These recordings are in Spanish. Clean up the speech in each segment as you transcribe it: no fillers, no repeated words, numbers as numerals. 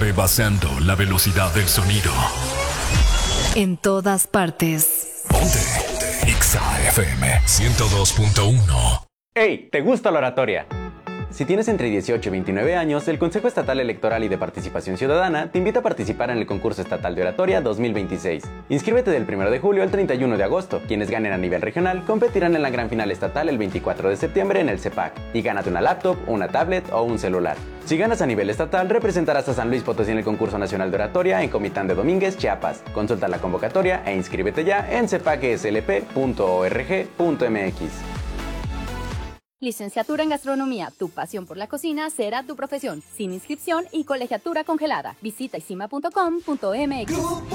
rebasando la velocidad del sonido. En todas partes. Ponte. Exa FM 102.1. ¡Hey! ¿Te gusta la oratoria? Si tienes entre 18 y 29 años, el Consejo Estatal Electoral y de Participación Ciudadana te invita a participar en el Concurso Estatal de Oratoria 2026. Inscríbete del 1 de julio al 31 de agosto. Quienes ganen a nivel regional competirán en la gran final estatal el 24 de septiembre en el CEPAC. Y gánate una laptop, una tablet o un celular. Si ganas a nivel estatal, representarás a San Luis Potosí en el Concurso Nacional de Oratoria en Comitán de Domínguez, Chiapas. Consulta la convocatoria e inscríbete ya en cepaceslp.org.mx. Licenciatura en Gastronomía. Tu pasión por la cocina será tu profesión. Sin inscripción y colegiatura congelada. Visita isima.com.mx.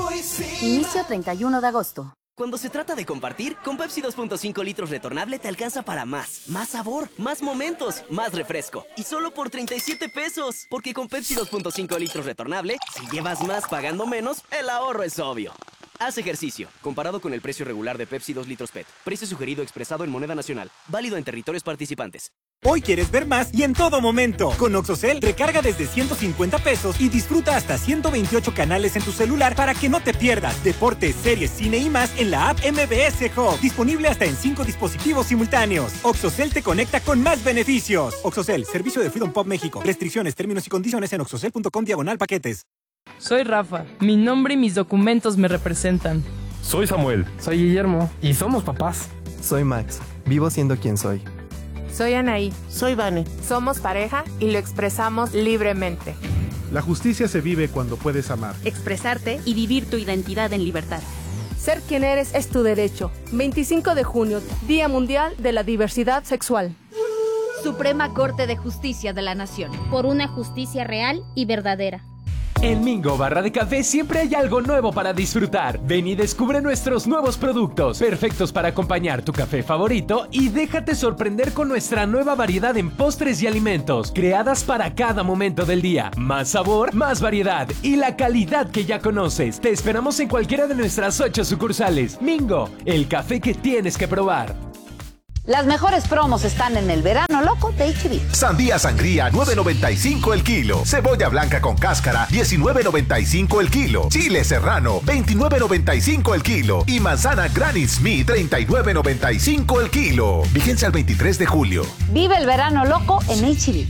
Inicio 31 de agosto. Cuando se trata de compartir, con Pepsi 2.5 litros retornable te alcanza para más. Más sabor, más momentos, más refresco. Y solo por 37 pesos. Porque con Pepsi 2.5 litros retornable, si llevas más pagando menos, el ahorro es obvio. Haz ejercicio. Comparado con el precio regular de Pepsi 2 litros PET. Precio sugerido expresado en moneda nacional. Válido en territorios participantes. Hoy quieres ver más y en todo momento. Con OXXOCEL, recarga desde 150 pesos y disfruta hasta 128 canales en tu celular para que no te pierdas deportes, series, cine y más en la app MBS Hub. Disponible hasta en 5 dispositivos simultáneos. OXXOCEL te conecta con más beneficios. OXXOCEL, servicio de Freedom Pop México. Restricciones, términos y condiciones en oxxocel.com/paquetes. Soy Rafa. Mi nombre y mis documentos me representan. Soy Samuel. Soy Guillermo. Y somos papás. Soy Max. Vivo siendo quien soy. Soy Anaí. Soy Vane. Somos pareja y lo expresamos libremente. La justicia se vive cuando puedes amar. Expresarte y vivir tu identidad en libertad. Ser quien eres es tu derecho. 25 de junio, Día Mundial de la Diversidad Sexual. Suprema Corte de Justicia de la Nación. Por una justicia real y verdadera. En Mingo Barra de Café siempre hay algo nuevo para disfrutar. Ven y descubre nuestros nuevos productos, perfectos para acompañar tu café favorito, y déjate sorprender con nuestra nueva variedad en postres y alimentos, creadas para cada momento del día. Más sabor, más variedad y la calidad que ya conoces. Te esperamos en cualquiera de nuestras 8 sucursales. Mingo, el café que tienes que probar. Las mejores promos están en el verano loco de H-E-B. Sandía sangría, 9.95 el kilo. Cebolla blanca con cáscara, 19.95 el kilo. Chile serrano, 29.95 el kilo. Y manzana Granny Smith, 39.95 el kilo. Vigencia al 23 de julio. Vive el verano loco en H-E-B.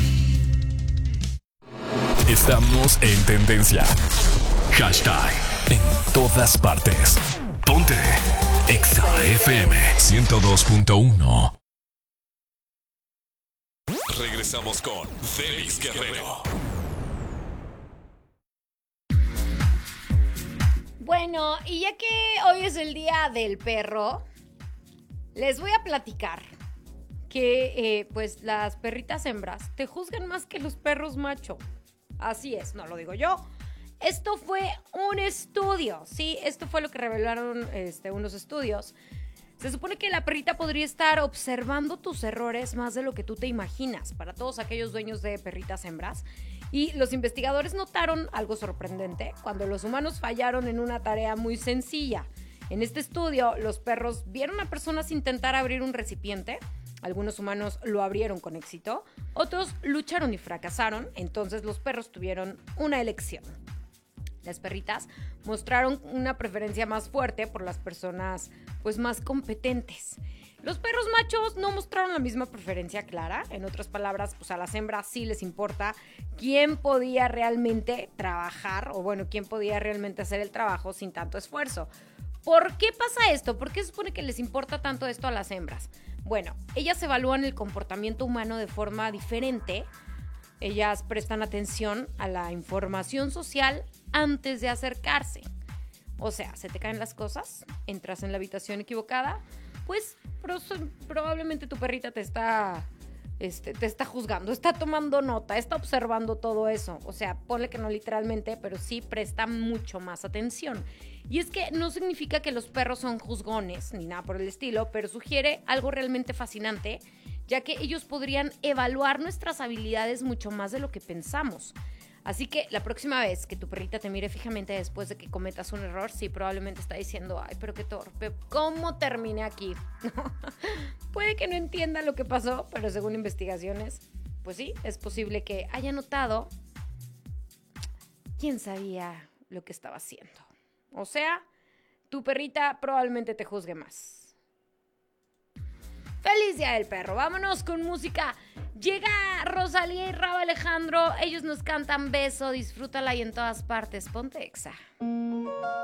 Estamos en tendencia. Hashtag en todas partes. Ponte Exa FM 102.1. Regresamos con Félix Guerrero. Bueno, y ya que hoy es el día del perro, les voy a platicar que pues las perritas hembras te juzgan más que los perros macho. Así es, no lo digo yo. Esto fue un estudio, ¿sí? Esto fue lo que revelaron unos estudios. Se supone que la perrita podría estar observando tus errores más de lo que tú te imaginas, para todos aquellos dueños de perritas hembras. Y los investigadores notaron algo sorprendente cuando los humanos fallaron en una tarea muy sencilla. En este estudio, los perros vieron a personas intentar abrir un recipiente. Algunos humanos lo abrieron con éxito, otros lucharon y fracasaron. Entonces los perros tuvieron una elección. Las perritas mostraron una preferencia más fuerte por las personas pues más competentes. Los perros machos no mostraron la misma preferencia clara. En otras palabras, pues a las hembras sí les importa quién podía realmente trabajar, o bueno, quién podía realmente hacer el trabajo sin tanto esfuerzo. ¿Por qué pasa esto? ¿Por qué se supone que les importa tanto esto a las hembras? Bueno, ellas evalúan el comportamiento humano de forma diferente. Ellas prestan atención a la información social antes de acercarse. O sea, se te caen las cosas, entras en la habitación equivocada, pues probablemente tu perrita te está juzgando, está tomando nota, está observando todo eso. O sea, ponle que no literalmente, pero sí presta mucho más atención. Y es que no significa que los perros son juzgones, ni nada por el estilo, pero sugiere algo realmente fascinante, ya que ellos podrían evaluar nuestras habilidades mucho más de lo que pensamos. Así que la próxima vez que tu perrita te mire fijamente después de que cometas un error, sí, probablemente está diciendo, ay, pero qué torpe, ¿cómo terminé aquí? Puede que no entienda lo que pasó, pero según investigaciones, pues sí, es posible que haya notado ¿quién sabía lo que estaba haciendo? O sea, tu perrita probablemente te juzgue más. ¡Feliz Día del Perro! Vámonos con música. Llega Rosalía y Rauw Alejandro. Ellos nos cantan Beso. Disfrútala y en todas partes. Ponte Exa.